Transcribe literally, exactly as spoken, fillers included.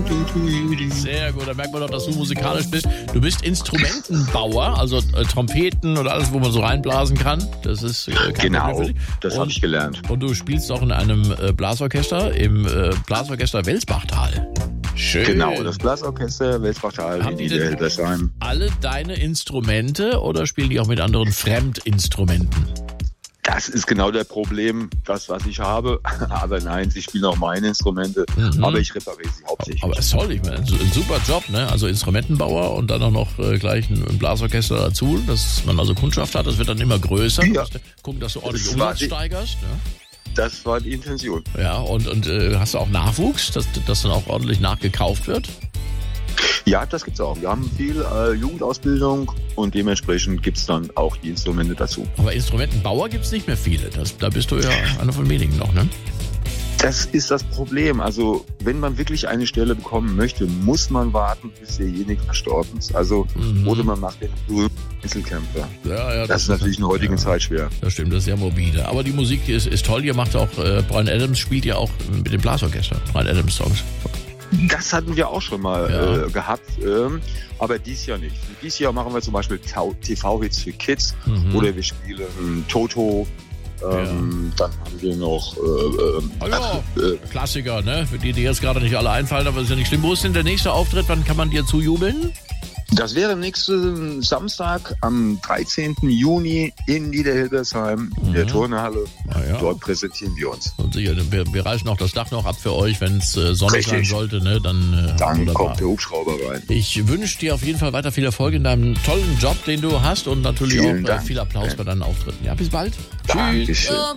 Sehr gut, da merkt man doch, dass du musikalisch bist. Du bist Instrumentenbauer, also äh, Trompeten oder alles, wo man so reinblasen kann. Das ist äh, kein Genau, Problem für dich. das habe ich gelernt. Und du spielst auch in einem äh, Blasorchester, im äh, Blasorchester Welsbachtal. Schön. Genau, das Blasorchester Welsbachtal Haben in die denn Niederhildesheim. alle deine Instrumente oder spielen die auch mit anderen Fremdinstrumenten? Das ist genau der Problem, das, was ich habe. Aber nein, sie spielen auch meine Instrumente, Mhm. aber ich repariere sie hauptsächlich. Aber toll, ich meine, ein super Job, ne? Also Instrumentenbauer und dann auch noch äh, gleich ein, ein Blasorchester dazu, dass man also Kundschaft hat. Das wird dann immer größer. Ja. Du musst gucken, dass du ordentlich Das war Umsatz die- steigerst. Ne? Das war die Intention. Ja, und, und äh, hast du auch Nachwuchs, dass, dass dann auch ordentlich nachgekauft wird? Ja, das gibt's auch. Wir haben viel äh, Jugendausbildung und dementsprechend gibt's dann auch die Instrumente dazu. Aber Instrumentenbauer gibt's nicht mehr viele. Das, da bist du ja einer von wenigen noch, ne? Das ist das Problem. Also, wenn man wirklich eine Stelle bekommen möchte, muss man warten, bis derjenige verstorben ist. Also, Mhm. oder man macht den berühmten Einzelkämpfer. Ja, ja, Das ist natürlich in der heutigen ja, Zeit schwer. Das stimmt, das ist sehr morbide. Aber die Musik ist, ist toll. Ihr macht auch, äh, Bryan Adams spielt ja auch mit dem Blasorchester. Bryan Adams Songs. Das hatten wir auch schon mal Ja. äh, gehabt, ähm, aber dies Jahr nicht. Dieses Jahr machen wir zum Beispiel Tau- T V-Hits für Kids Mhm. oder wir spielen Toto. Ähm, Dann haben wir noch äh, ähm, Oh ja, äh, Klassiker, ne? Für die, die jetzt gerade nicht alle einfallen, aber ist ja nicht schlimm. Wo ist denn der nächste Auftritt? Wann kann man dir zujubeln? das wäre nächsten Samstag am dreizehnten Juni in Niederhildesheim in der Mhm. Turnhalle. Ah, ja. Dort präsentieren wir uns. Und sicher, wir, wir reißen auch das Dach noch ab für euch, wenn es äh, sonnig sein Richtig. sollte, ne? Dann, äh, Dann wunderbar. kommt der Hubschrauber rein. Ich wünsche dir auf jeden Fall weiter viel Erfolg in deinem tollen Job, den du hast und natürlich Vielen auch äh, Dank. viel Applaus bei deinen Auftritten. Ja, bis bald. Tschüss. Dankeschön.